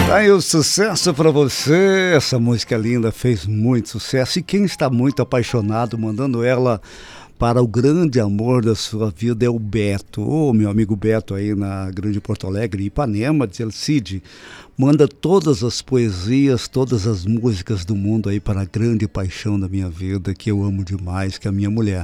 Aí o sucesso pra você, essa música linda fez muito sucesso. E quem está muito apaixonado, mandando ela para o grande amor da sua vida é o Beto. Ô, meu amigo Beto aí na Grande Porto Alegre, Ipanema, diz ele, Cid, manda todas as poesias, todas as músicas do mundo aí para a grande paixão da minha vida, que eu amo demais, que é a minha mulher.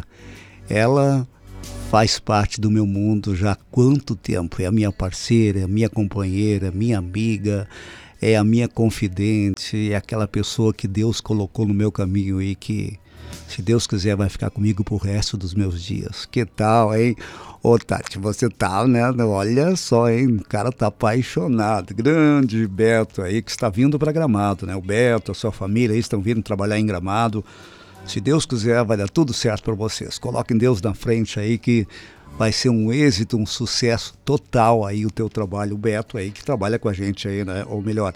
Ela faz parte do meu mundo já há quanto tempo? É a minha parceira, é a minha companheira, minha amiga, é a minha confidente, é aquela pessoa que Deus colocou no meu caminho e que, se Deus quiser, vai ficar comigo pro resto dos meus dias. Que tal, hein? Ô, Tati, você tá, né? Olha só, hein? O cara tá apaixonado. Grande Beto aí, que está vindo para Gramado, né? O Beto, a sua família aí estão vindo trabalhar em Gramado. Se Deus quiser, vai dar tudo certo para vocês. Coloquem Deus na frente aí que vai ser um êxito, um sucesso total aí o teu trabalho. O Beto aí que trabalha com a gente aí, né? Ou melhor,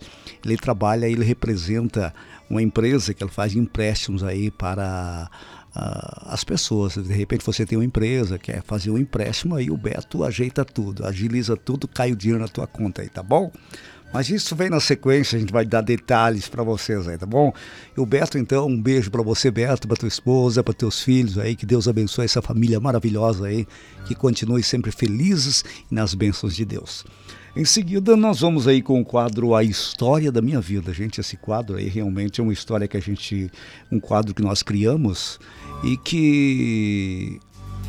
ele representa uma empresa que ele faz empréstimos aí para as pessoas. De repente você tem uma empresa, quer fazer um empréstimo, aí o Beto ajeita tudo, agiliza tudo, cai o dinheiro na tua conta aí, tá bom? Mas isso vem na sequência, a gente vai dar detalhes para vocês aí, tá bom? E o Beto, então, um beijo para você, Beto, para tua esposa, para teus filhos aí, que Deus abençoe essa família maravilhosa aí, que continue sempre felizes nas bênçãos de Deus. Em seguida, nós vamos aí com o quadro A História da Minha Vida. Gente, esse quadro aí realmente é uma história que um quadro que nós criamos e que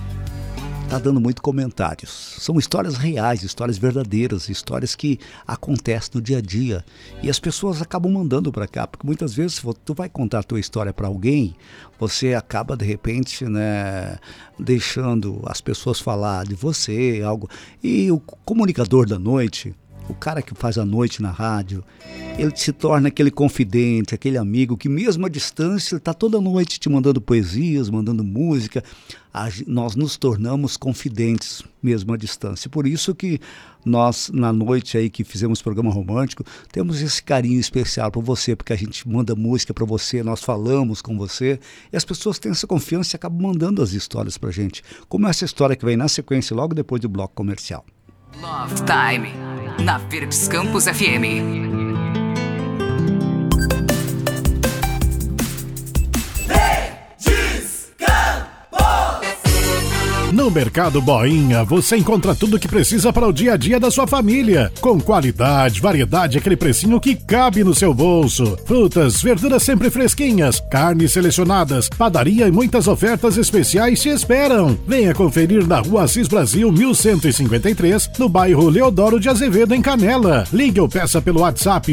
está dando muito comentários. São histórias reais, histórias verdadeiras, histórias que acontecem no dia a dia. E as pessoas acabam mandando para cá, porque muitas vezes se tu vai contar a tua história para alguém, você acaba de repente, né, deixando as pessoas falar de você, algo. E o comunicador da noite, o cara que faz a noite na rádio, ele se torna aquele confidente, aquele amigo que mesmo à distância está toda noite te mandando poesias, mandando música. Nós nos tornamos confidentes mesmo à distância. Por isso que nós, na noite aí que fizemos programa romântico, temos esse carinho especial para você, porque a gente manda música para você, nós falamos com você, e as pessoas têm essa confiança e acabam mandando as histórias para a gente. Como essa história que vem na sequência, logo depois do bloco comercial. Love Time, na Verdes Campos FM. No Mercado Boinha, você encontra tudo o que precisa para o dia a dia da sua família. Com qualidade, variedade, aquele precinho que cabe no seu bolso. Frutas, verduras sempre fresquinhas, carnes selecionadas, padaria e muitas ofertas especiais te esperam. Venha conferir na Rua Assis Brasil 1153, no bairro Leodoro de Azevedo, em Canela. Ligue ou peça pelo WhatsApp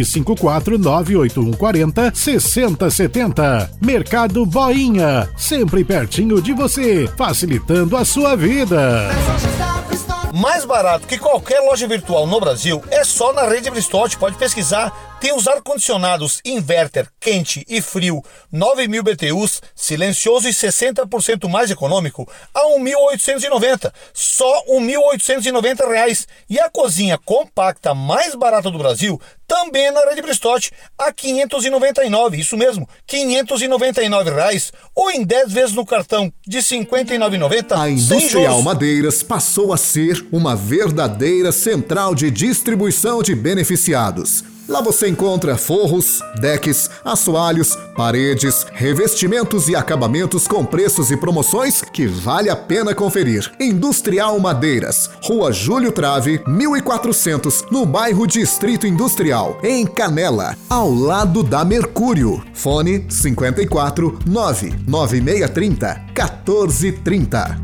54981406070. Mercado Boinha, sempre pertinho de você, facilitando a sua vida. Mais barato que qualquer loja virtual no Brasil é só na Rede Bristotti. Pode pesquisar. Tem os ar-condicionados inverter, quente e frio, 9.000 BTUs, silencioso e 60% mais econômico, a R$1.890. Só R$1.890. E a cozinha compacta mais barata do Brasil também na Rede Bristotti, a R$599. Isso mesmo, R$599. Ou em 10 vezes no cartão de R$59,90. A Industrial Madeiras passou a ser uma verdadeira central de distribuição de beneficiados. Lá você encontra forros, decks, assoalhos, paredes, revestimentos e acabamentos com preços e promoções que vale a pena conferir. Industrial Madeiras, Rua Júlio Trave, 1400, no bairro Distrito Industrial, em Canela, ao lado da Mercúrio. Fone 54 99630 1430.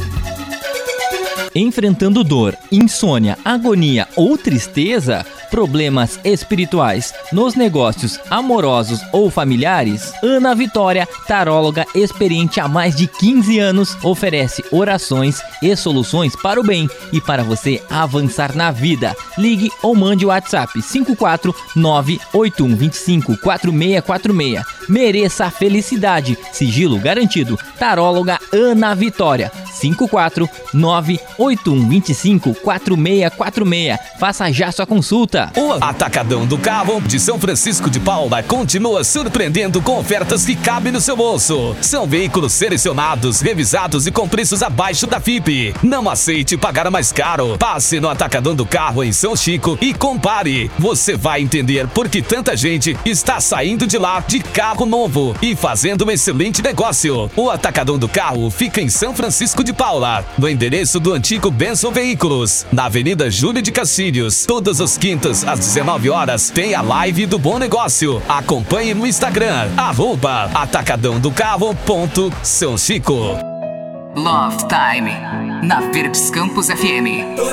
Enfrentando dor, insônia, agonia ou tristeza, problemas espirituais, nos negócios, amorosos ou familiares? Ana Vitória, taróloga experiente há mais de 15 anos, oferece orações e soluções para o bem e para você avançar na vida. Ligue ou mande o WhatsApp 54981254646. Mereça a felicidade, sigilo garantido. Taróloga Ana Vitória, 54981254646. Faça já sua consulta. O Atacadão do Carro de São Francisco de Paula continua surpreendendo com ofertas que cabem no seu bolso. São veículos selecionados, revisados e com preços abaixo da FIPE. Não aceite pagar mais caro. Passe no Atacadão do Carro em São Chico e compare. Você vai entender por que tanta gente está saindo de lá de carro novo e fazendo um excelente negócio. O Atacadão do Carro fica em São Francisco de Paula, no endereço do antigo Benson Veículos, na Avenida Júlio de Castilhos. Todas as quintas às 19 horas tem a live do Bom Negócio. Acompanhe no Instagram, @atacadãodocarro.São Chico. Love Time, na Verdes Campos FM.